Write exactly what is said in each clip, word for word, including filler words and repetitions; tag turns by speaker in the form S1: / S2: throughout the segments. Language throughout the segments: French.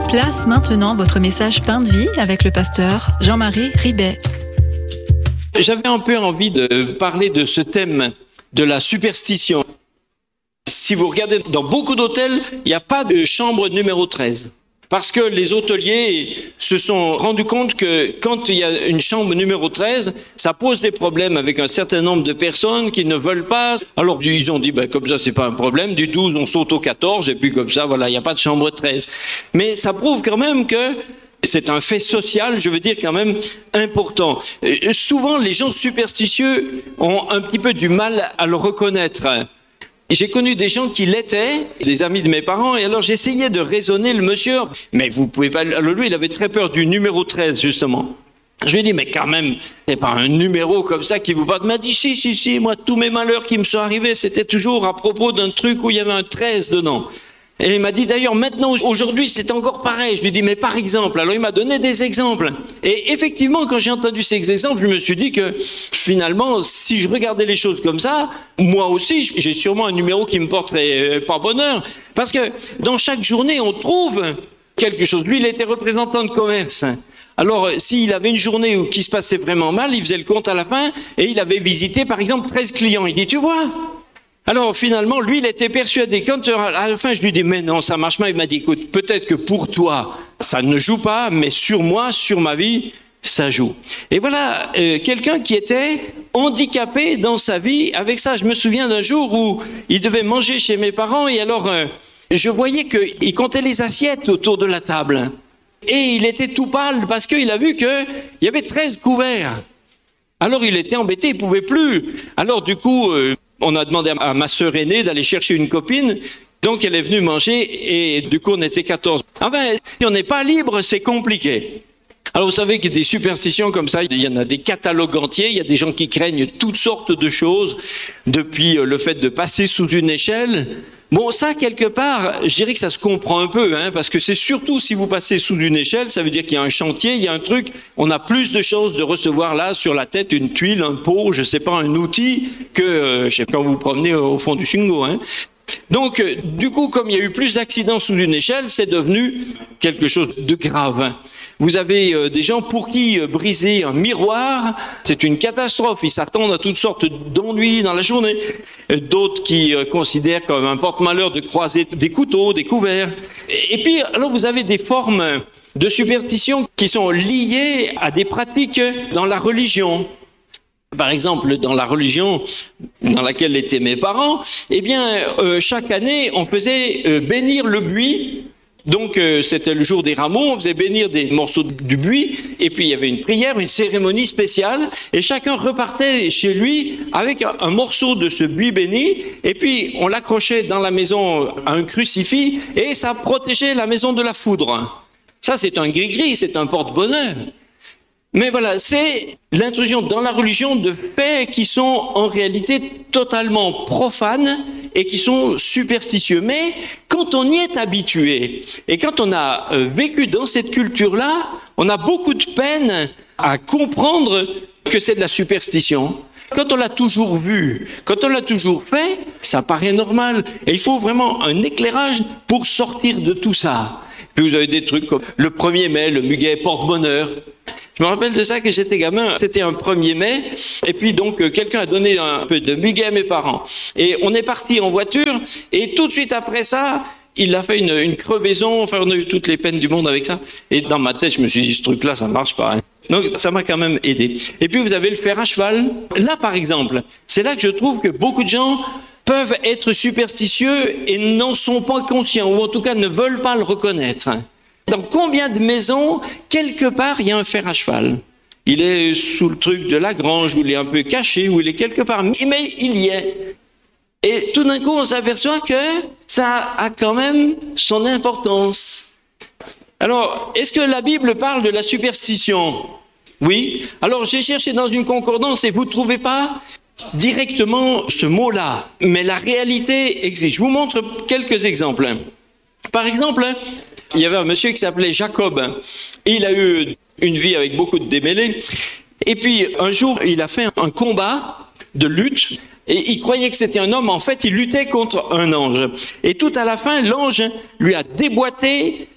S1: Place maintenant votre message Pain de vie avec le pasteur Jean-Marie Ribet.
S2: J'avais un peu envie de parler de ce thème de la superstition. Si vous regardez dans beaucoup d'hôtels, il n'y a pas de chambre numéro treize. Parce que les hôteliers se sont rendus compte que quand il y a une chambre numéro treize, ça pose des problèmes avec un certain nombre de personnes qui ne veulent pas. Alors ils ont dit, ben, comme ça c'est pas un problème, du douze on saute au quatorze et puis comme ça, voilà, il n'y a pas de chambre treize. Mais ça prouve quand même que c'est un fait social, je veux dire quand même important. Et souvent les gens superstitieux ont un petit peu du mal à le reconnaître. J'ai connu des gens qui l'étaient, des amis de mes parents, et alors j'essayais de raisonner le monsieur. Mais vous pouvez pas... Alors lui, il avait très peur du numéro treize, justement. Je lui ai dit, mais quand même, c'est pas un numéro comme ça qui vous parle. Il m'a dit, si, si, si, moi, tous mes malheurs qui me sont arrivés, c'était toujours à propos d'un truc où il y avait un treize dedans. Et il m'a dit, d'ailleurs, maintenant, aujourd'hui, c'est encore pareil. Je lui ai dit, mais par exemple, alors il m'a donné des exemples. Et effectivement, quand j'ai entendu ces exemples, je me suis dit que finalement, si je regardais les choses comme ça, moi aussi, j'ai sûrement un numéro qui me porterait par bonheur. Parce que dans chaque journée, on trouve quelque chose. Lui, il était représentant de commerce. Alors, s'il avait une journée où qui se passait vraiment mal, il faisait le compte à la fin et il avait visité, par exemple, treize clients. Il dit, tu vois ? Alors finalement, lui, il était persuadé. Quand à la fin, je lui dis, mais non, ça marche pas. Il m'a dit, écoute, peut-être que pour toi, ça ne joue pas, mais sur moi, sur ma vie, ça joue. Et voilà, euh, quelqu'un qui était handicapé dans sa vie avec ça. Je me souviens d'un jour où il devait manger chez mes parents et alors, euh, je voyais qu'il comptait les assiettes autour de la table. Et il était tout pâle parce qu'il a vu qu'il y avait treize couverts. Alors il était embêté, il pouvait plus. Alors du coup... Euh, On a demandé à ma sœur aînée d'aller chercher une copine, donc elle est venue manger et du coup on était quatorze. Enfin, si on n'est pas libre, c'est compliqué. Alors vous savez qu'il y a des superstitions comme ça, il y en a des catalogues entiers, il y a des gens qui craignent toutes sortes de choses, depuis le fait de passer sous une échelle. Bon, ça, quelque part, je dirais que ça se comprend un peu, hein, parce que c'est surtout si vous passez sous une échelle, ça veut dire qu'il y a un chantier, il y a un truc, on a plus de chances de recevoir là, sur la tête, une tuile, un pot, je sais pas, un outil, que, euh, je sais pas, quand vous vous promenez au fond du Sungo, hein. Donc, euh, du coup, comme il y a eu plus d'accidents sous une échelle, c'est devenu quelque chose de grave. Vous avez euh, des gens pour qui euh, briser un miroir, c'est une catastrophe. Ils s'attendent à toutes sortes d'ennuis dans la journée. Euh, d'autres qui euh, considèrent comme un porte-malheur de croiser des couteaux, des couverts. Et, et puis, alors vous avez des formes de superstition qui sont liées à des pratiques dans la religion. Par exemple, dans la religion dans laquelle étaient mes parents, eh bien, euh, chaque année, on faisait euh, bénir le buis. Donc, euh, c'était le jour des rameaux, on faisait bénir des morceaux du buis, et puis il y avait une prière, une cérémonie spéciale, et chacun repartait chez lui avec un, un morceau de ce buis béni, et puis on l'accrochait dans la maison à un crucifix, et ça protégeait la maison de la foudre. Ça, c'est un gris-gris, c'est un porte-bonheur. Mais voilà, c'est l'intrusion dans la religion de faits qui sont en réalité totalement profanes et qui sont superstitieux. Mais quand on y est habitué et quand on a vécu dans cette culture-là, on a beaucoup de peine à comprendre que c'est de la superstition. Quand on l'a toujours vu, quand on l'a toujours fait, ça paraît normal. Et il faut vraiment un éclairage pour sortir de tout ça. Puis vous avez des trucs comme le premier mai, le muguet porte-bonheur. Je me rappelle de ça que j'étais gamin, c'était un premier mai, et puis donc quelqu'un a donné un peu de muguet à mes parents. Et on est parti en voiture, et tout de suite après ça, il a fait une, une crevaison, enfin on a eu toutes les peines du monde avec ça. Et dans ma tête, je me suis dit, ce truc-là, ça marche pas. Hein. Donc ça m'a quand même aidé. Et puis vous avez le fer à cheval. Là par exemple, c'est là que je trouve que beaucoup de gens peuvent être superstitieux et n'en sont pas conscients, ou en tout cas ne veulent pas le reconnaître. Dans combien de maisons, quelque part, il y a un fer à cheval? Il est sous le truc de la grange, ou il est un peu caché, ou il est quelque part, mais il y est. Et tout d'un coup, on s'aperçoit que ça a quand même son importance. Alors, est-ce que la Bible parle de la superstition? Oui. Alors, j'ai cherché dans une concordance et vous ne trouvez pas directement ce mot-là. Mais la réalité existe. Je vous montre quelques exemples. Par exemple, il y avait un monsieur qui s'appelait Jacob et il a eu une vie avec beaucoup de démêlés. Et puis un jour, il a fait un combat de lutte et il croyait que c'était un homme. En fait, il luttait contre un ange. Et tout à la fin, l'ange lui a déboîté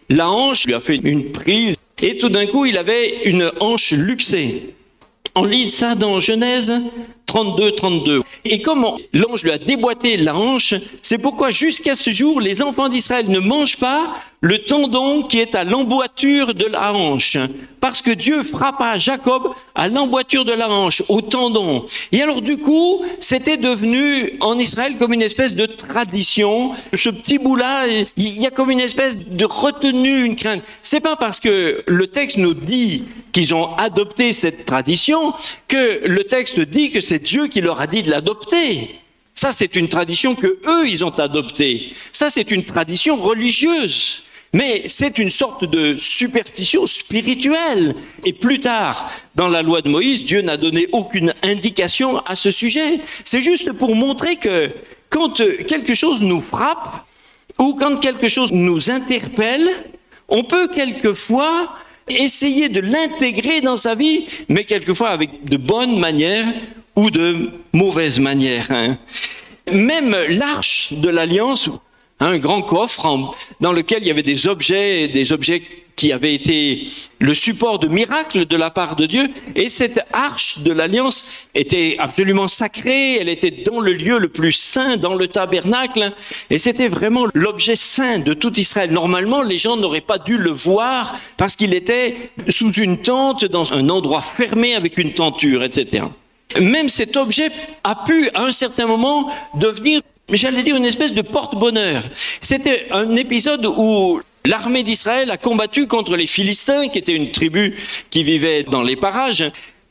S2: la hanche lui a fait une prise et tout d'un coup, il avait une hanche luxée. On lit ça dans Genèse trente-deux, trente-deux. Et comme on, l'ange lui a déboîté la hanche, c'est pourquoi jusqu'à ce jour, les enfants d'Israël ne mangent pas le tendon qui est à l'emboîture de la hanche. Parce que Dieu frappa Jacob à l'emboîture de la hanche, au tendon. Et alors du coup, c'était devenu en Israël comme une espèce de tradition. Ce petit bout-là, il y a comme une espèce de retenue, une crainte. C'est pas parce que le texte nous dit qu'ils ont adopté cette tradition que le texte dit que c'est Dieu qui leur a dit de l'adopter. Ça, c'est une tradition que eux, ils ont adoptée. Ça, c'est une tradition religieuse. Mais c'est une sorte de superstition spirituelle. Et plus tard, dans la loi de Moïse, Dieu n'a donné aucune indication à ce sujet. C'est juste pour montrer que quand quelque chose nous frappe ou quand quelque chose nous interpelle, on peut quelquefois essayer de l'intégrer dans sa vie, mais quelquefois avec de bonnes manières ou de mauvaises manières. Hein. Même l'arche de l'Alliance, un grand coffre en, dans lequel il y avait des objets, des objets qui avaient été le support de miracles de la part de Dieu. Et cette arche de l'Alliance était absolument sacrée, elle était dans le lieu le plus saint, dans le tabernacle. Et c'était vraiment l'objet saint de tout Israël. Normalement, les gens n'auraient pas dû le voir parce qu'il était sous une tente, dans un endroit fermé avec une tenture, et cetera. Même cet objet a pu, à un certain moment, devenir, j'allais dire, une espèce de porte-bonheur. C'était un épisode où l'armée d'Israël a combattu contre les Philistins, qui étaient une tribu qui vivait dans les parages,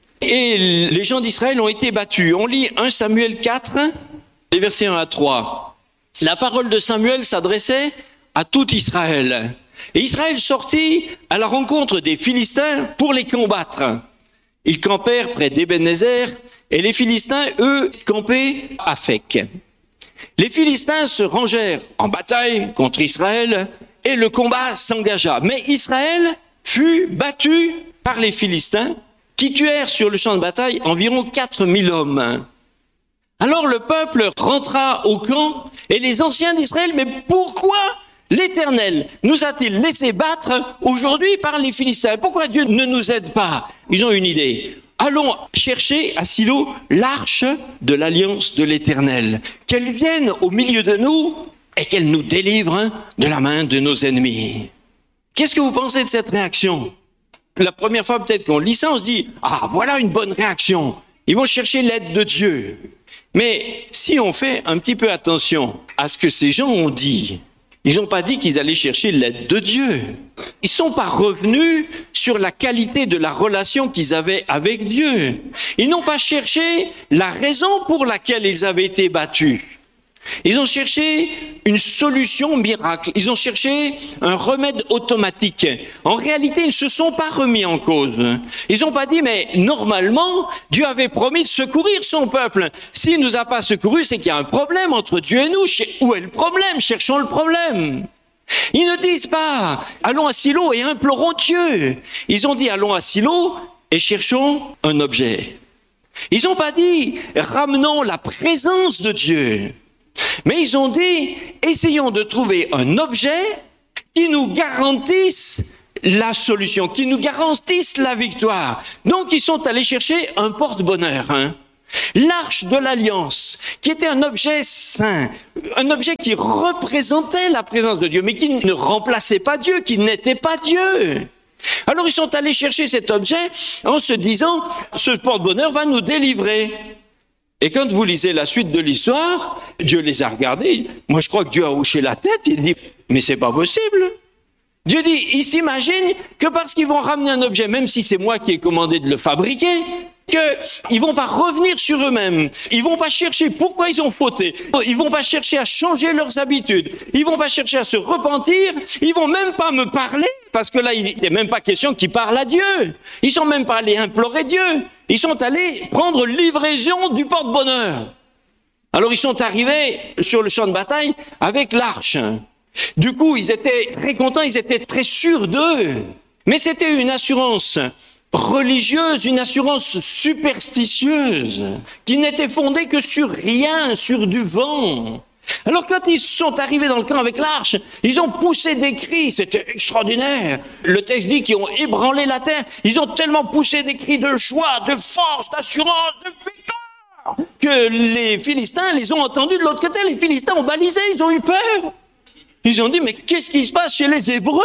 S2: et les gens d'Israël ont été battus. On lit premier Samuel quatre, les versets un à trois. La parole de Samuel s'adressait à tout Israël. Et Israël sortit à la rencontre des Philistins pour les combattre. Ils campèrent près d'Ébenezer, et les Philistins, eux, campaient à Phek. Les Philistins se rangèrent en bataille contre Israël, et le combat s'engagea. Mais Israël fut battu par les Philistins, qui tuèrent sur le champ de bataille environ quatre mille hommes. Alors le peuple rentra au camp, et les anciens d'Israël, mais pourquoi l'Éternel nous a-t-il laissé battre aujourd'hui par les Philistins? Pourquoi Dieu ne nous aide pas? Ils ont une idée. Allons chercher à Silo l'arche de l'alliance de l'Éternel, qu'elle vienne au milieu de nous et qu'elle nous délivre de la main de nos ennemis. Qu'est-ce que vous pensez de cette réaction? La première fois peut-être qu'on lit ça, on se dit « Ah, voilà une bonne réaction. Ils vont chercher l'aide de Dieu. » Mais si on fait un petit peu attention à ce que ces gens ont dit, ils n'ont pas dit qu'ils allaient chercher l'aide de Dieu. Ils ne sont pas revenus sur la qualité de la relation qu'ils avaient avec Dieu. Ils n'ont pas cherché la raison pour laquelle ils avaient été battus. Ils ont cherché une solution miracle. Ils ont cherché un remède automatique. En réalité, ils ne se sont pas remis en cause. Ils n'ont pas dit, mais normalement, Dieu avait promis de secourir son peuple. S'il ne nous a pas secourus, c'est qu'il y a un problème entre Dieu et nous. Où est le problème? Cherchons le problème. Ils ne disent pas, allons à Silo et implorons Dieu. Ils ont dit, allons à Silo et cherchons un objet. Ils n'ont pas dit, ramenons la présence de Dieu. Mais ils ont dit, essayons de trouver un objet qui nous garantisse la solution, qui nous garantisse la victoire. Donc ils sont allés chercher un porte-bonheur, hein. L'arche de l'Alliance, qui était un objet saint, un objet qui représentait la présence de Dieu, mais qui ne remplaçait pas Dieu, qui n'était pas Dieu. Alors ils sont allés chercher cet objet en se disant, ce porte-bonheur va nous délivrer. Et quand vous lisez la suite de l'histoire, Dieu les a regardés. Moi, je crois que Dieu a hoché la tête. Il dit, mais c'est pas possible. Dieu dit, ils s'imaginent que parce qu'ils vont ramener un objet, même si c'est moi qui ai commandé de le fabriquer, qu'ils vont pas revenir sur eux-mêmes. Ils vont pas chercher pourquoi ils ont fauté. Ils vont pas chercher à changer leurs habitudes. Ils vont pas chercher à se repentir. Ils vont même pas me parler, parce que là, il n'est même pas question qu'ils parlent à Dieu. Ils sont même pas allés implorer Dieu. Ils sont allés prendre livraison du porte-bonheur. Alors ils sont arrivés sur le champ de bataille avec l'arche. Du coup, ils étaient très contents, ils étaient très sûrs d'eux. Mais c'était une assurance religieuse, une assurance superstitieuse, qui n'était fondée que sur rien, sur du vent. Alors quand ils sont arrivés dans le camp avec l'arche, ils ont poussé des cris, c'était extraordinaire. Le texte dit qu'ils ont ébranlé la terre, ils ont tellement poussé des cris de joie, de force, d'assurance, de victoire, que les Philistins les ont entendus de l'autre côté. Les Philistins ont balisé, ils ont eu peur. Ils ont dit, mais qu'est-ce qui se passe chez les Hébreux?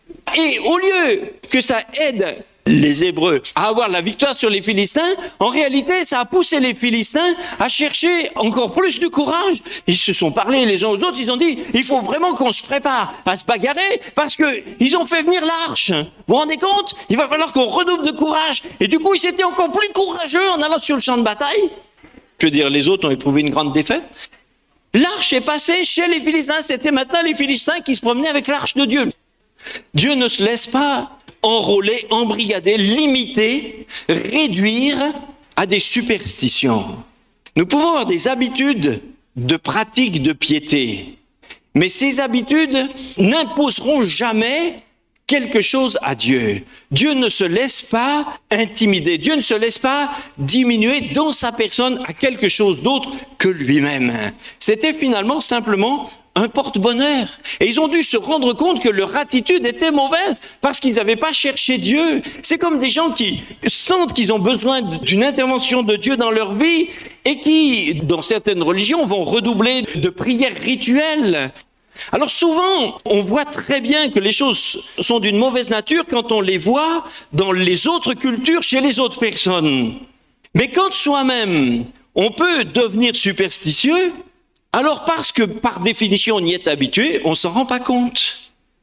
S2: Et au lieu que ça aide les Hébreux à avoir la victoire sur les Philistins, en réalité, ça a poussé les Philistins à chercher encore plus de courage. Ils se sont parlé les uns aux autres, ils ont dit, il faut vraiment qu'on se prépare à se bagarrer, parce que ils ont fait venir l'arche. Vous vous rendez compte? Il va falloir qu'on redouble de courage. Et du coup, ils étaient encore plus courageux en allant sur le champ de bataille. Je veux dire, les autres ont éprouvé une grande défaite. L'arche est passée chez les Philistins. C'était maintenant les Philistins qui se promenaient avec l'arche de Dieu. Dieu ne se laisse pas enrôler, embrigader, limiter, réduire à des superstitions. Nous pouvons avoir des habitudes de pratique de piété, mais ces habitudes n'imposeront jamais quelque chose à Dieu. Dieu ne se laisse pas intimider, Dieu ne se laisse pas diminuer dans sa personne à quelque chose d'autre que lui-même. C'était finalement simplement un porte-bonheur. Et ils ont dû se rendre compte que leur attitude était mauvaise parce qu'ils n'avaient pas cherché Dieu. C'est comme des gens qui sentent qu'ils ont besoin d'une intervention de Dieu dans leur vie et qui, dans certaines religions, vont redoubler de prières rituelles. Alors souvent, on voit très bien que les choses sont d'une mauvaise nature quand on les voit dans les autres cultures, chez les autres personnes. Mais quand soi-même, on peut devenir superstitieux, alors parce que par définition on y est habitué, on ne s'en rend pas compte.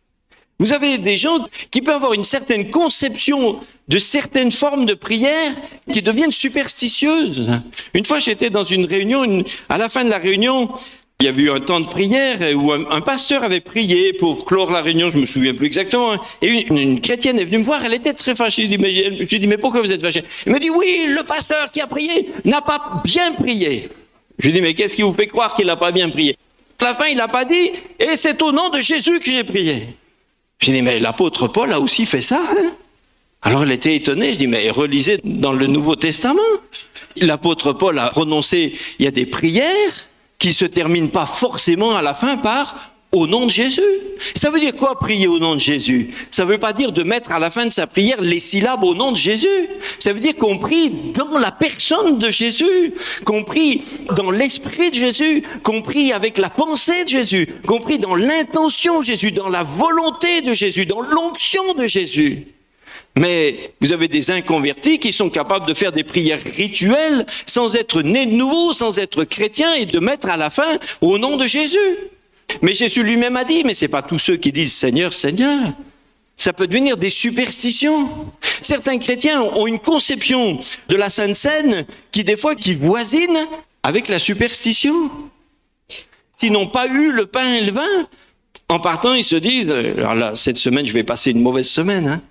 S2: Vous avez des gens qui peuvent avoir une certaine conception de certaines formes de prière qui deviennent superstitieuses. Une fois j'étais dans une réunion, une, à la fin de la réunion, il y avait eu un temps de prière où un, un pasteur avait prié pour clore la réunion, je me souviens plus exactement, et une, une chrétienne est venue me voir, elle était très fâchée, je lui ai dit, mais pourquoi vous êtes fâchée? Elle me dit, oui, le pasteur qui a prié n'a pas bien prié. Je lui dis, mais qu'est-ce qui vous fait croire qu'il n'a pas bien prié? À la fin, il n'a pas dit, et c'est au nom de Jésus que j'ai prié. Je lui dis, mais l'apôtre Paul a aussi fait ça, hein? Alors elle était étonnée, je dis, mais relisez dans le Nouveau Testament. L'apôtre Paul a prononcé, il y a des prières qui se terminent pas forcément à la fin par au nom de Jésus. Ça veut dire quoi, prier au nom de Jésus? Ça veut pas dire de mettre à la fin de sa prière les syllabes au nom de Jésus. Ça veut dire qu'on prie dans la personne de Jésus, qu'on prie dans l'esprit de Jésus, qu'on prie avec la pensée de Jésus, qu'on prie dans l'intention de Jésus, dans la volonté de Jésus, dans l'onction de Jésus. Mais vous avez des inconvertis qui sont capables de faire des prières rituelles sans être nés de nouveau, sans être chrétiens et de mettre à la fin au nom de Jésus. Mais Jésus lui-même a dit, mais c'est pas tous ceux qui disent Seigneur, Seigneur. Ça peut devenir des superstitions. Certains chrétiens ont une conception de la Sainte Seine qui des fois qui voisine avec la superstition. S'ils n'ont pas eu le pain et le vin, en partant ils se disent, alors là, cette semaine je vais passer une mauvaise semaine, hein.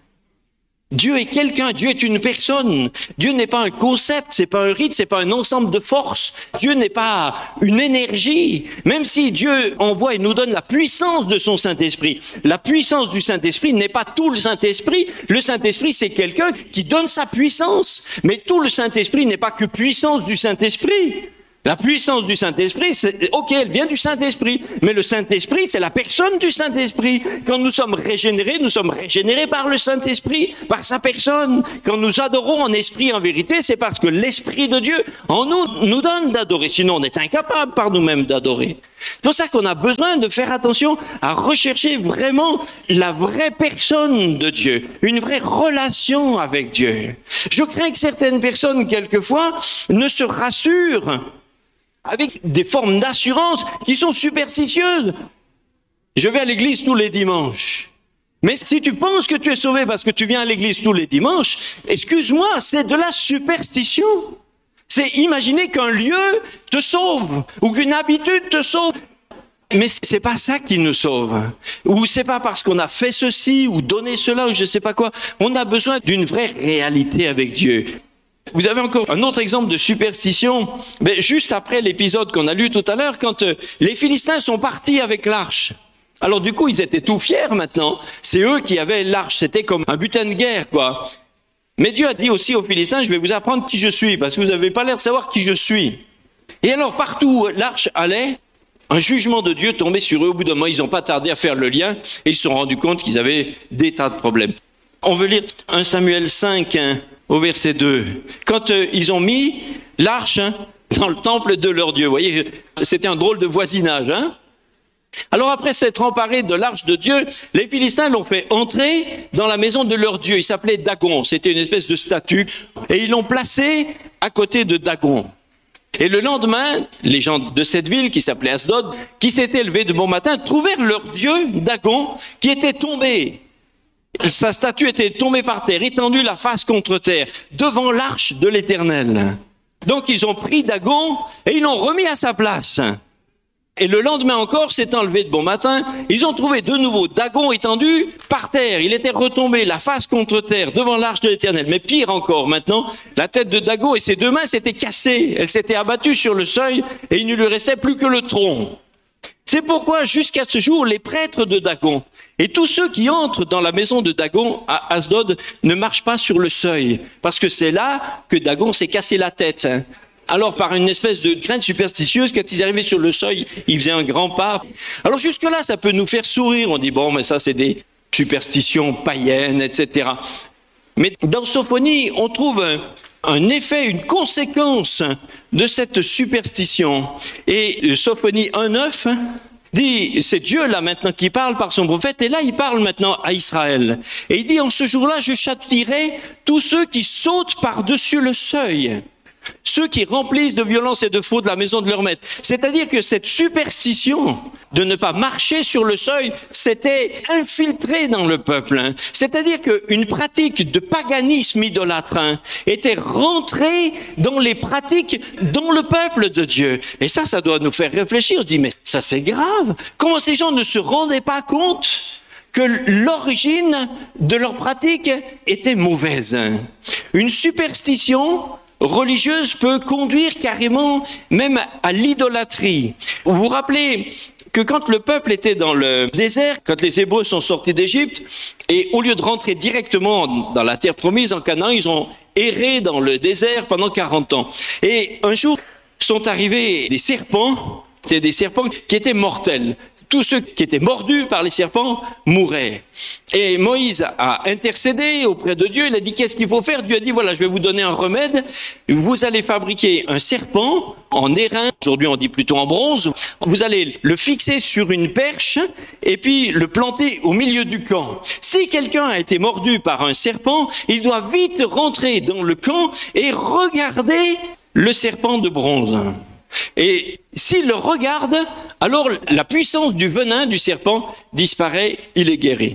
S2: Dieu est quelqu'un, Dieu est une personne. Dieu n'est pas un concept, c'est pas un rite, c'est pas un ensemble de forces. Dieu n'est pas une énergie. Même si Dieu envoie et nous donne la puissance de son Saint-Esprit, la puissance du Saint-Esprit n'est pas tout le Saint-Esprit. Le Saint-Esprit, c'est quelqu'un qui donne sa puissance. Mais tout le Saint-Esprit n'est pas que puissance du Saint-Esprit. La puissance du Saint-Esprit, c'est, ok, elle vient du Saint-Esprit, mais le Saint-Esprit, c'est la personne du Saint-Esprit. Quand nous sommes régénérés, nous sommes régénérés par le Saint-Esprit, par sa personne. Quand nous adorons en esprit et en vérité, c'est parce que l'Esprit de Dieu en nous nous donne d'adorer. Sinon, on est incapable par nous-mêmes d'adorer. C'est pour ça qu'on a besoin de faire attention à rechercher vraiment la vraie personne de Dieu, une vraie relation avec Dieu. Je crains que certaines personnes, quelquefois, ne se rassurent avec des formes d'assurance qui sont superstitieuses. Je vais à l'église tous les dimanches. Mais si tu penses que tu es sauvé parce que tu viens à l'église tous les dimanches, excuse-moi, c'est de la superstition. C'est imaginer qu'un lieu te sauve ou qu'une habitude te sauve. Mais c'est pas ça qui nous sauve. Ou c'est pas parce qu'on a fait ceci ou donné cela ou je sais pas quoi. On a besoin d'une vraie réalité avec Dieu. Vous avez encore un autre exemple de superstition, mais juste après l'épisode qu'on a lu tout à l'heure, quand euh, les Philistins sont partis avec l'arche. Alors du coup, ils étaient tout fiers maintenant. C'est eux qui avaient l'arche, c'était comme un butin de guerre, quoi. Mais Dieu a dit aussi aux Philistins, je vais vous apprendre qui je suis, parce que vous n'avez pas l'air de savoir qui je suis. Et alors partout où l'arche allait, un jugement de Dieu tombait sur eux. Au bout d'un moment, ils n'ont pas tardé à faire le lien et ils se sont rendus compte qu'ils avaient des tas de problèmes. On veut lire premier Samuel cinq, hein, au verset deux. Quand euh, ils ont mis l'arche hein, dans le temple de leur Dieu, vous voyez, c'était un drôle de voisinage. Hein. Alors après s'être emparés de l'arche de Dieu, les Philistins l'ont fait entrer dans la maison de leur Dieu. Il s'appelait Dagon, c'était une espèce de statue, et ils l'ont placé à côté de Dagon. Et le lendemain, les gens de cette ville, qui s'appelait Asdod, qui s'étaient levés de bon matin, trouvèrent leur Dieu, Dagon, qui était tombé. Sa statue était tombée par terre, étendue la face contre terre, devant l'arche de l'Éternel. Donc ils ont pris Dagon et ils l'ont remis à sa place. Et le lendemain encore, s'étant levé de bon matin, ils ont trouvé de nouveau Dagon étendu par terre. Il était retombé la face contre terre devant l'arche de l'Éternel. Mais pire encore, maintenant, la tête de Dagon et ses deux mains s'étaient cassées. Elles s'étaient abattues sur le seuil et il ne lui restait plus que le tronc. C'est pourquoi, jusqu'à ce jour, les prêtres de Dagon et tous ceux qui entrent dans la maison de Dagon à Asdod ne marchent pas sur le seuil, parce que c'est là que Dagon s'est cassé la tête. Alors, par une espèce de crainte superstitieuse, quand ils arrivaient sur le seuil, ils faisaient un grand pas. Alors jusque-là, ça peut nous faire sourire. On dit, bon, mais ça, c'est des superstitions païennes, et cetera. Mais dans Sophonie, on trouve un, un effet, une conséquence de cette superstition. Et Sophonie un neuf dit, c'est Dieu là maintenant qui parle par son prophète, et là il parle maintenant à Israël. Et il dit, en ce jour-là, je châtierai tous ceux qui sautent par-dessus le seuil. Ceux qui remplissent de violence et de faute la maison de leur maître. C'est-à-dire que cette superstition de ne pas marcher sur le seuil s'était infiltrée dans le peuple. Hein. C'est-à-dire qu'une pratique de paganisme idolâtre hein, était rentrée dans les pratiques dans le peuple de Dieu. Et ça, ça doit nous faire réfléchir. On se dit, mais ça c'est grave. Comment ces gens ne se rendaient pas compte que l'origine de leur pratique était mauvaise. Hein. Une superstition religieuse peut conduire carrément même à l'idolâtrie. Vous vous rappelez que quand le peuple était dans le désert, quand les Hébreux sont sortis d'Égypte, et au lieu de rentrer directement dans la terre promise en Canaan, ils ont erré dans le désert pendant quarante ans. Et un jour, sont arrivés des serpents, c'était des serpents qui étaient mortels. Tous ceux qui étaient mordus par les serpents mouraient. Et Moïse a intercédé auprès de Dieu. Il a dit, qu'est-ce qu'il faut faire? Dieu a dit, voilà, je vais vous donner un remède. Vous allez fabriquer un serpent en airain. Aujourd'hui, on dit plutôt en bronze. Vous allez le fixer sur une perche et puis le planter au milieu du camp. Si quelqu'un a été mordu par un serpent, il doit vite rentrer dans le camp et regarder le serpent de bronze. Et s'il le regarde, alors la puissance du venin du serpent disparaît, il est guéri.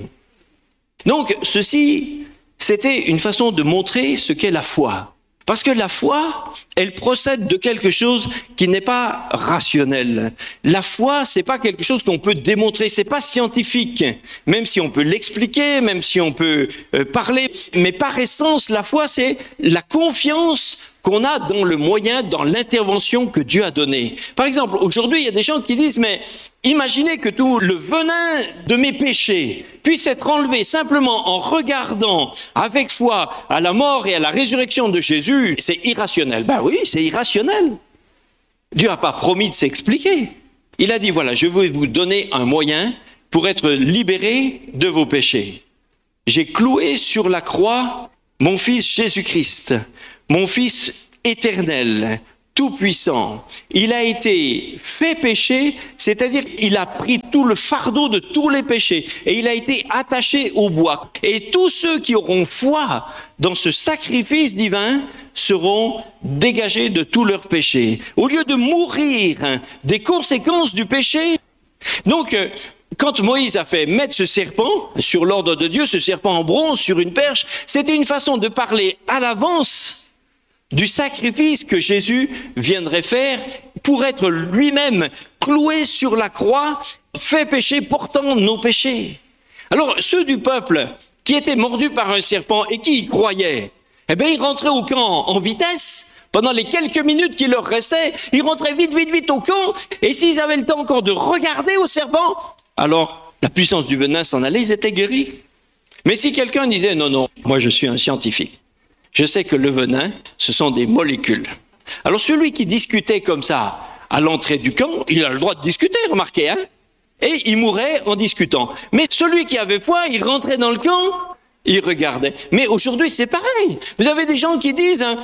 S2: Donc ceci, c'était une façon de montrer ce qu'est la foi. Parce que la foi, elle procède de quelque chose qui n'est pas rationnel. La foi, c'est pas quelque chose qu'on peut démontrer, c'est pas scientifique. Même si on peut l'expliquer, même si on peut euh, parler. Mais par essence, la foi, c'est la confiance qu'on a dans le moyen, dans l'intervention que Dieu a donnée. Par exemple, aujourd'hui, il y a des gens qui disent, mais imaginez que tout le venin de mes péchés puisse être enlevé simplement en regardant avec foi à la mort et à la résurrection de Jésus. C'est irrationnel. Ben oui, c'est irrationnel. Dieu n'a pas promis de s'expliquer. Il a dit, voilà, je vais vous donner un moyen pour être libéré de vos péchés. J'ai cloué sur la croix mon fils Jésus-Christ, mon fils éternel, tout-puissant. Il a été fait péché, c'est-à-dire qu'il a pris tout le fardeau de tous les péchés et il a été attaché au bois. Et tous ceux qui auront foi dans ce sacrifice divin seront dégagés de tous leurs péchés. Au lieu de mourir des conséquences du péché. Donc, quand Moïse a fait mettre ce serpent, sur l'ordre de Dieu, ce serpent en bronze sur une perche, c'était une façon de parler à l'avance du sacrifice que Jésus viendrait faire pour être lui-même cloué sur la croix, fait péché, portant nos péchés. Alors, ceux du peuple qui étaient mordus par un serpent et qui y croyaient, eh bien, ils rentraient au camp en vitesse. Pendant les quelques minutes qui leur restaient, ils rentraient vite, vite, vite au camp. Et s'ils avaient le temps encore de regarder au serpent, alors la puissance du venin s'en allait, ils étaient guéris. Mais si quelqu'un disait, non, non, moi je suis un scientifique. Je sais que le venin, ce sont des molécules. Alors celui qui discutait comme ça à l'entrée du camp, il a le droit de discuter, remarquez, hein. Et il mourait en discutant. Mais celui qui avait foi, il rentrait dans le camp, il regardait. Mais aujourd'hui, c'est pareil. Vous avez des gens qui disent, hein,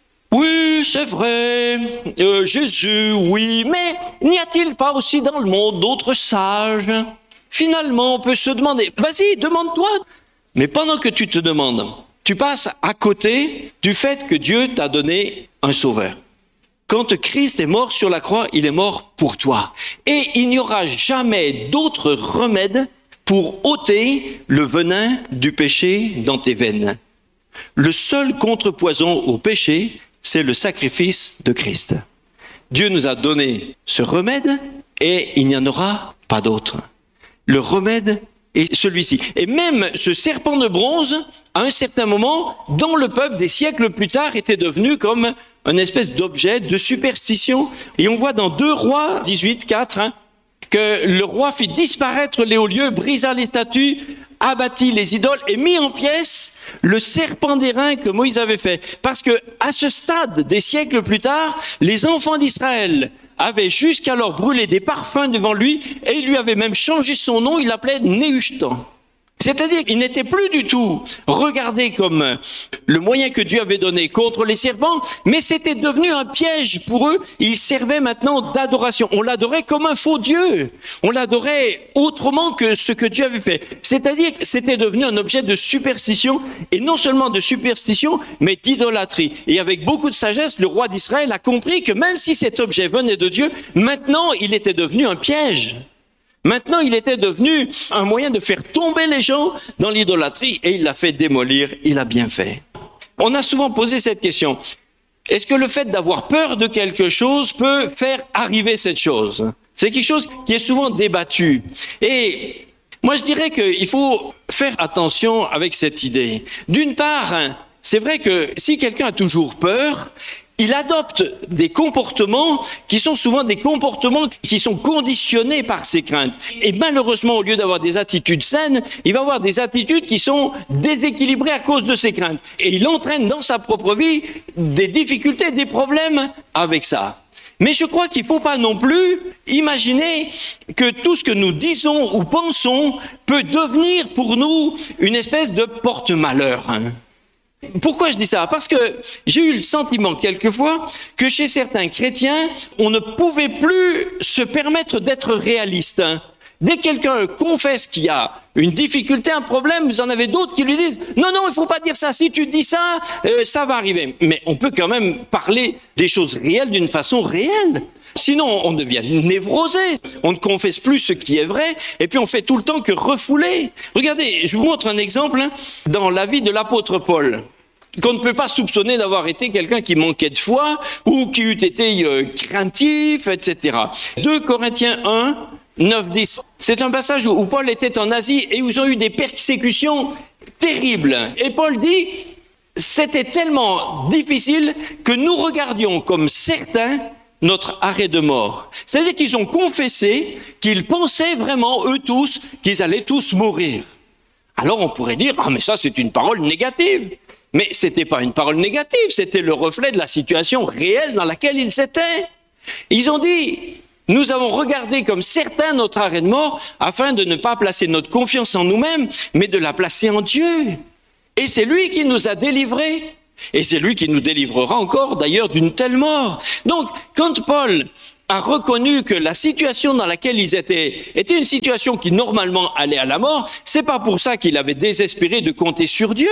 S2: oui, c'est vrai, euh, Jésus, oui, mais n'y a-t-il pas aussi dans le monde d'autres sages? Finalement, on peut se demander, vas-y, demande-toi. Mais pendant que tu te demandes, tu passes à côté du fait que Dieu t'a donné un sauveur. Quand Christ est mort sur la croix, il est mort pour toi. Et il n'y aura jamais d'autre remède pour ôter le venin du péché dans tes veines. Le seul contrepoison au péché, c'est le sacrifice de Christ. Dieu nous a donné ce remède et il n'y en aura pas d'autre. Le remède est celui-ci. Et même ce serpent de bronze, à un certain moment, dans le peuple, des siècles plus tard, était devenu comme une espèce d'objet de superstition. Et on voit dans deux Rois dix-huit, quatre, hein, que le roi fit disparaître les hauts lieux, brisa les statues, abattit les idoles et mit en pièces le serpent d'airain que Moïse avait fait. Parce que à ce stade, des siècles plus tard, les enfants d'Israël avaient jusqu'alors brûlé des parfums devant lui et il lui avait même changé son nom, il l'appelait Néhushtan. C'est-à-dire qu'il n'était plus du tout regardé comme le moyen que Dieu avait donné contre les serpents, mais c'était devenu un piège pour eux. Ils servaient maintenant d'adoration. On l'adorait comme un faux Dieu. On l'adorait autrement que ce que Dieu avait fait. C'est-à-dire que c'était devenu un objet de superstition, et non seulement de superstition, mais d'idolâtrie. Et avec beaucoup de sagesse, le roi d'Israël a compris que même si cet objet venait de Dieu, maintenant il était devenu un piège. Maintenant, il était devenu un moyen de faire tomber les gens dans l'idolâtrie et il l'a fait démolir, il a bien fait. On a souvent posé cette question. Est-ce que le fait d'avoir peur de quelque chose peut faire arriver cette chose? C'est quelque chose qui est souvent débattu. Et moi, je dirais qu'il faut faire attention avec cette idée. D'une part, c'est vrai que si quelqu'un a toujours peur, il adopte des comportements qui sont souvent des comportements qui sont conditionnés par ses craintes. Et malheureusement, au lieu d'avoir des attitudes saines, il va avoir des attitudes qui sont déséquilibrées à cause de ses craintes. Et il entraîne dans sa propre vie des difficultés, des problèmes avec ça. Mais je crois qu'il ne faut pas non plus imaginer que tout ce que nous disons ou pensons peut devenir pour nous une espèce de porte-malheur. Pourquoi je dis ça? Parce que j'ai eu le sentiment quelquefois que chez certains chrétiens, on ne pouvait plus se permettre d'être réaliste. Dès que quelqu'un confesse qu'il y a une difficulté, un problème, vous en avez d'autres qui lui disent « Non, non, il ne faut pas dire ça, si tu dis ça, euh, ça va arriver. » Mais on peut quand même parler des choses réelles d'une façon réelle. Sinon, on devient névrosé, on ne confesse plus ce qui est vrai, et puis on fait tout le temps que refouler. Regardez, je vous montre un exemple hein, dans la vie de l'apôtre Paul, qu'on ne peut pas soupçonner d'avoir été quelqu'un qui manquait de foi, ou qui eût été euh, craintif, et cetera. deux Corinthiens un, neuf, dix. C'est un passage où, où Paul était en Asie, et où ils ont eu des persécutions terribles. Et Paul dit, c'était tellement difficile que nous regardions comme certains notre arrêt de mort. C'est-à-dire qu'ils ont confessé qu'ils pensaient vraiment, eux tous, qu'ils allaient tous mourir. Alors on pourrait dire, ah mais ça c'est une parole négative. Mais c'était pas une parole négative, c'était le reflet de la situation réelle dans laquelle ils étaient. Ils ont dit, nous avons regardé comme certains notre arrêt de mort afin de ne pas placer notre confiance en nous-mêmes, mais de la placer en Dieu. Et c'est lui qui nous a délivrés. Et c'est lui qui nous délivrera encore d'ailleurs d'une telle mort. Donc, quand Paul a reconnu que la situation dans laquelle ils étaient était une situation qui normalement allait à la mort, c'est pas pour ça qu'il avait désespéré de compter sur Dieu.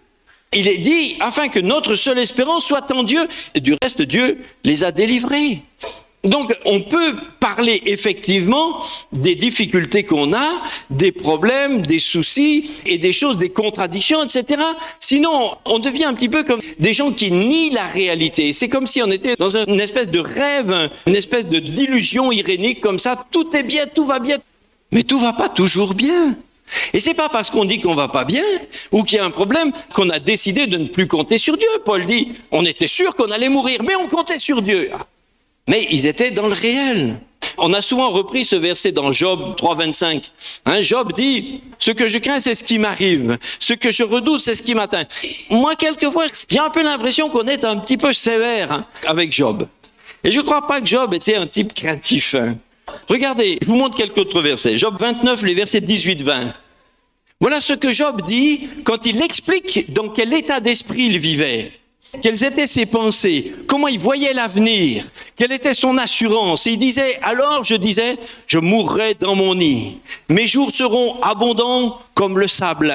S2: Il est dit, afin que notre seule espérance soit en Dieu, et du reste Dieu les a délivrés. Donc, on peut parler effectivement des difficultés qu'on a, des problèmes, des soucis et des choses, des contradictions, et cetera. Sinon, on devient un petit peu comme des gens qui nient la réalité. C'est comme si on était dans une espèce de rêve, une espèce de d'illusion irénique comme ça. Tout est bien, tout va bien. Mais tout va pas toujours bien. Et c'est pas parce qu'on dit qu'on va pas bien ou qu'il y a un problème qu'on a décidé de ne plus compter sur Dieu. Paul dit, on était sûr qu'on allait mourir, mais on comptait sur Dieu. Mais ils étaient dans le réel. On a souvent repris ce verset dans Job trois, vingt-cinq. Hein, Job dit, ce que je crains, c'est ce qui m'arrive. Ce que je redoute, c'est ce qui m'atteint. Moi, quelquefois, j'ai un peu l'impression qu'on est un petit peu sévère hein, avec Job. Et je ne crois pas que Job était un type craintif. Regardez, je vous montre quelques autres versets. Job vingt-neuf, les versets dix-huit vingt. Voilà ce que Job dit quand il explique dans quel état d'esprit il vivait. Quelles étaient ses pensées, comment il voyait l'avenir, quelle était son assurance. Et il disait, alors je disais, je mourrai dans mon nid. Mes jours seront abondants comme le sable.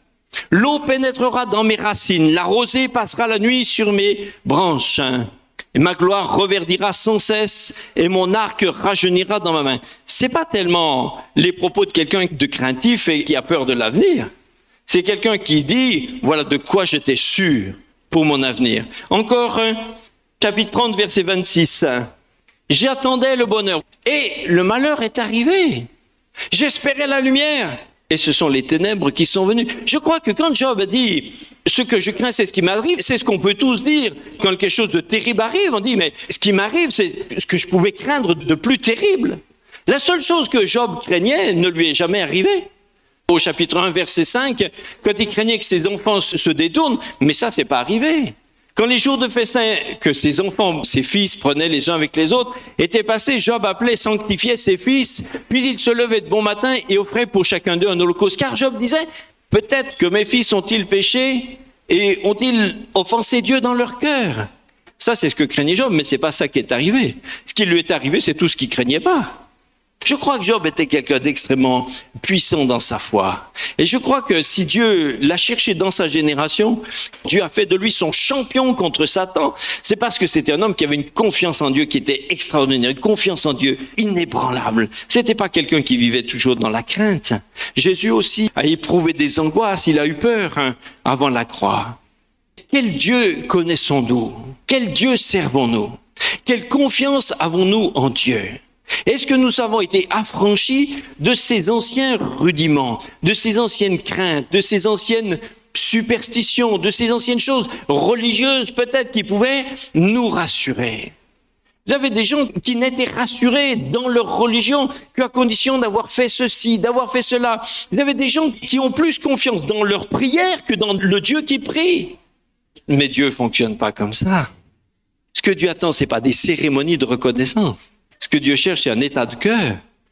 S2: L'eau pénétrera dans mes racines, la rosée passera la nuit sur mes branches. Et ma gloire reverdira sans cesse et mon arc rajeunira dans ma main. C'est pas tellement les propos de quelqu'un de craintif et qui a peur de l'avenir. C'est quelqu'un qui dit, voilà de quoi j'étais sûr pour mon avenir. Encore un, chapitre trente, verset vingt-six. J'attendais le bonheur et le malheur est arrivé. J'espérais la lumière et ce sont les ténèbres qui sont venues. Je crois que quand Job dit ce que je crains, c'est ce qui m'arrive, c'est ce qu'on peut tous dire. Quand quelque chose de terrible arrive, on dit mais ce qui m'arrive, c'est ce que je pouvais craindre de plus terrible. La seule chose que Job craignait ne lui est jamais arrivée. Au chapitre un, verset cinq, quand il craignait que ses enfants se détournent, mais ça, c'est pas arrivé. Quand les jours de festin que ses enfants, ses fils prenaient les uns avec les autres, étaient passés, Job appelait, sanctifiait ses fils, puis il se levait de bon matin et offrait pour chacun d'eux un holocauste. Car Job disait, peut-être que mes fils ont-ils péché et ont-ils offensé Dieu dans leur cœur? Ça, c'est ce que craignait Job, mais c'est pas ça qui est arrivé. Ce qui lui est arrivé, c'est tout ce qu'il craignait pas. Je crois que Job était quelqu'un d'extrêmement puissant dans sa foi. Et je crois que si Dieu l'a cherché dans sa génération, Dieu a fait de lui son champion contre Satan. C'est parce que c'était un homme qui avait une confiance en Dieu qui était extraordinaire, une confiance en Dieu inébranlable. C'était pas quelqu'un qui vivait toujours dans la crainte. Jésus aussi a éprouvé des angoisses, il a eu peur hein, avant la croix. Quel Dieu connaissons-nous? Quel Dieu servons-nous? Quelle confiance avons-nous en Dieu? Est-ce que nous avons été affranchis de ces anciens rudiments, de ces anciennes craintes, de ces anciennes superstitions, de ces anciennes choses religieuses peut-être qui pouvaient nous rassurer? Vous avez des gens qui n'étaient rassurés dans leur religion qu'à condition d'avoir fait ceci, d'avoir fait cela. Vous avez des gens qui ont plus confiance dans leur prière que dans le Dieu qui prie. Mais Dieu fonctionne pas comme ça. Ce que Dieu attend, c'est pas des cérémonies de reconnaissance. Ce que Dieu cherche, c'est un état de cœur.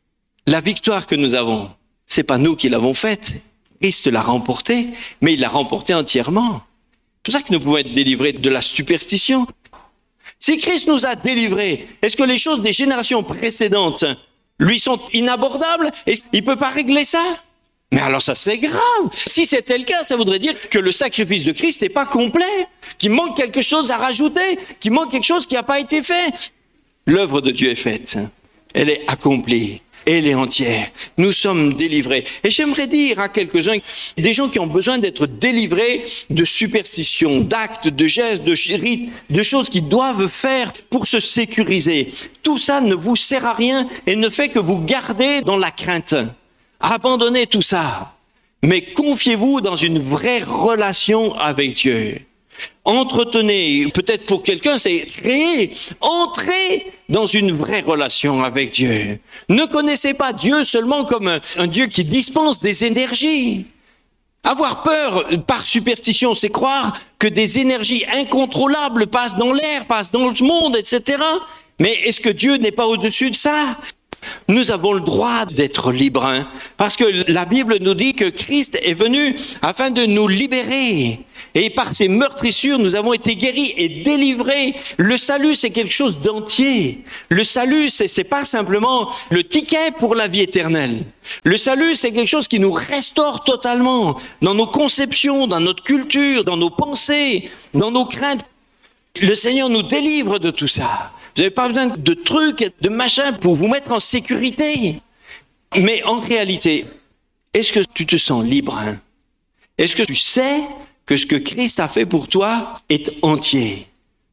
S2: La victoire que nous avons, c'est pas nous qui l'avons faite. Christ l'a remportée, mais il l'a remportée entièrement. C'est pour ça que nous pouvons être délivrés de la superstition. Si Christ nous a délivrés, est-ce que les choses des générations précédentes lui sont inabordables? Est-ce qu'il ne peut pas régler ça? Mais alors ça serait grave. Si c'était le cas, ça voudrait dire que le sacrifice de Christ n'est pas complet, qu'il manque quelque chose à rajouter, qu'il manque quelque chose qui n'a pas été fait. L'œuvre de Dieu est faite, elle est accomplie, elle est entière. Nous sommes délivrés. Et j'aimerais dire à quelques-uns, des gens qui ont besoin d'être délivrés de superstitions, d'actes, de gestes, de rites, de choses qu'ils doivent faire pour se sécuriser. Tout ça ne vous sert à rien et ne fait que vous garder dans la crainte. Abandonnez tout ça, mais confiez-vous dans une vraie relation avec Dieu. Entretenez, peut-être pour quelqu'un, c'est créer, entrer dans une vraie relation avec Dieu. Ne connaissez pas Dieu seulement comme un, un Dieu qui dispense des énergies. Avoir peur par superstition, c'est croire que des énergies incontrôlables passent dans l'air, passent dans le monde, et cetera. Mais est-ce que Dieu n'est pas au-dessus de ça? Nous avons le droit d'être libres, hein, parce que la Bible nous dit que Christ est venu afin de nous libérer. Et par ses meurtrissures, nous avons été guéris et délivrés. Le salut, c'est quelque chose d'entier. Le salut, c'est, c'est pas simplement le ticket pour la vie éternelle. Le salut, c'est quelque chose qui nous restaure totalement dans nos conceptions, dans notre culture, dans nos pensées, dans nos craintes. Le Seigneur nous délivre de tout ça. Vous n'avez pas besoin de trucs, de machins pour vous mettre en sécurité. Mais en réalité, est-ce que tu te sens libre, hein? Est-ce que tu sais que ce que Christ a fait pour toi est entier?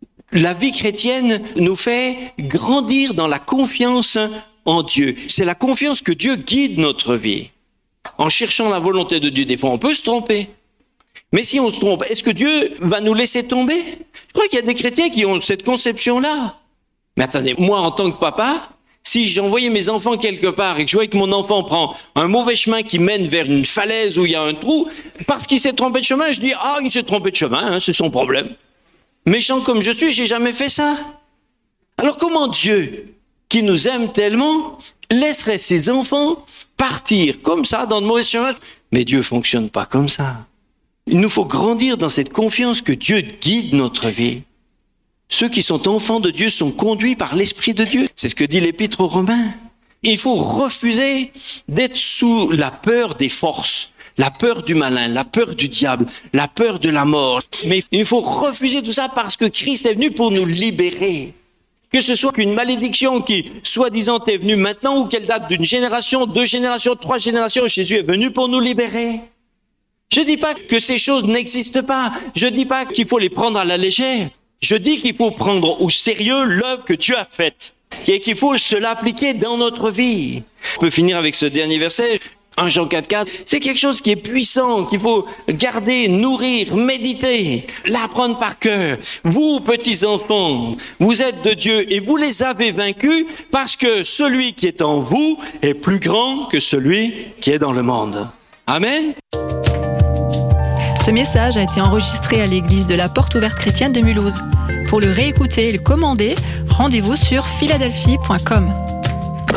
S2: La vie chrétienne nous fait grandir dans la confiance en Dieu. C'est la confiance que Dieu guide notre vie. En cherchant la volonté de Dieu, des fois on peut se tromper. Mais si on se trompe, est-ce que Dieu va nous laisser tomber? Je crois qu'il y a des chrétiens qui ont cette conception-là. Mais attendez, moi en tant que papa, si j'envoyais mes enfants quelque part et que je voyais que mon enfant prend un mauvais chemin qui mène vers une falaise où il y a un trou, parce qu'il s'est trompé de chemin, je dis « Ah, il s'est trompé de chemin, hein, c'est son problème. » Méchant comme je suis, j'ai jamais fait ça. Alors comment Dieu, qui nous aime tellement, laisserait ses enfants partir comme ça dans de mauvais chemins? Mais Dieu fonctionne pas comme ça. Il nous faut grandir dans cette confiance que Dieu guide notre vie. Ceux qui sont enfants de Dieu sont conduits par l'Esprit de Dieu. C'est ce que dit l'Épître aux Romains. Il faut refuser d'être sous la peur des forces, la peur du malin, la peur du diable, la peur de la mort. Mais il faut refuser tout ça parce que Christ est venu pour nous libérer. Que ce soit qu'une malédiction qui, soi-disant, est venue maintenant ou qu'elle date d'une génération, deux générations, trois générations, Jésus est venu pour nous libérer. Je ne dis pas que ces choses n'existent pas. Je ne dis pas qu'il faut les prendre à la légère. Je dis qu'il faut prendre au sérieux l'œuvre que Dieu a faite et qu'il faut se l'appliquer dans notre vie. On peut finir avec ce dernier verset. un Jean quatre quatre, c'est quelque chose qui est puissant, qu'il faut garder, nourrir, méditer, l'apprendre par cœur. Vous, petits enfants, vous êtes de Dieu et vous les avez vaincus parce que celui qui est en vous est plus grand que celui qui est dans le monde. Amen.
S1: Ce message a été enregistré à l'église de la Porte Ouverte Chrétienne de Mulhouse. Pour le réécouter et le commander, rendez-vous sur philadelphie point com.